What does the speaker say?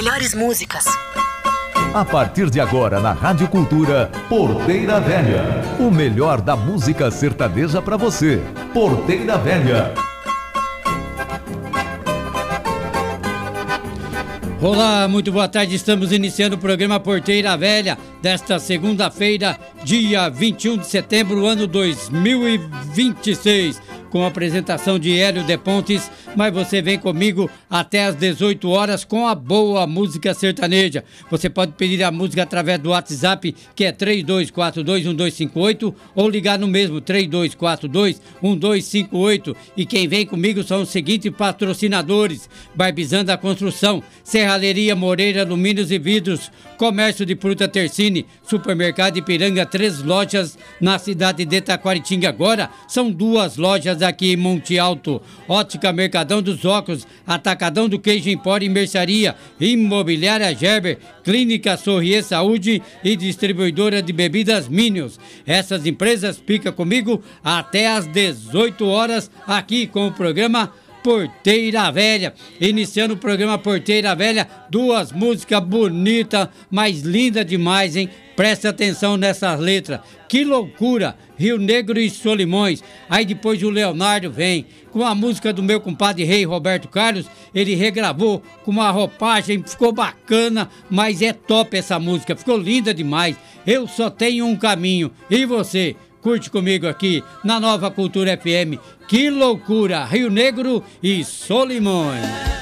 melhores músicas. A partir de agora na Rádio Cultura, Porteira Velha. O melhor da música sertaneja para você. Porteira Velha. Olá, muito boa tarde. Estamos iniciando o programa Porteira Velha desta segunda-feira, dia 21 de setembro, ano 2026. Com a apresentação de Hélio de Pontes, mas você vem comigo até às 18 horas com a boa música sertaneja. Você pode pedir a música através do WhatsApp, que é 32421258, ou ligar no mesmo 32421258. E quem vem comigo são os seguintes patrocinadores: Barbizan da Construção, Serralheria Moreira Alumínios e Vidros, Comércio de Fruta Tercine, Supermercado Ipiranga, 3 lojas na cidade de Taquaritinga. Agora são 2 lojas aqui em Monte Alto. Ótica Mercadão dos Óculos, Atacadão do Queijo Empório e Mercearia, Imobiliária Gerber, Clínica Sorrier Saúde e Distribuidora de Bebidas Minions. Essas empresas ficam comigo até às 18 horas aqui com o programa Porteira Velha. Iniciando o programa Porteira Velha, 2 músicas bonitas, mas lindas demais, hein? Presta atenção nessas letras. Que loucura! Rio Negro e Solimões. Aí depois o Leonardo vem com a música do meu compadre Rei Roberto Carlos. Ele regravou com uma roupagem, ficou bacana, mas é top essa música, ficou linda demais. Eu só tenho um caminho. E você? Curte comigo aqui na Nova Cultura FM. Que loucura! Rio Negro e Solimões.